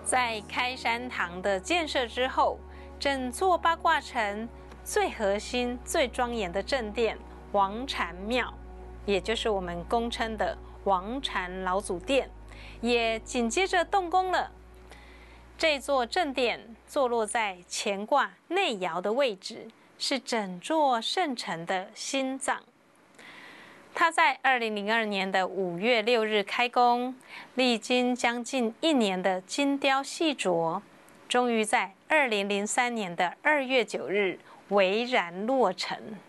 在开山堂的建设之后，整座八卦城最核心、最庄严的正殿王禅庙，也就是我们公称的王禅老祖殿，也紧接着动工了。这座正殿坐落在乾卦内爻的位置，是整座圣城的心脏。它在2002年的5月6日开工，历经将近1年的精雕细琢，终于在2003年的2月9日巍然落成。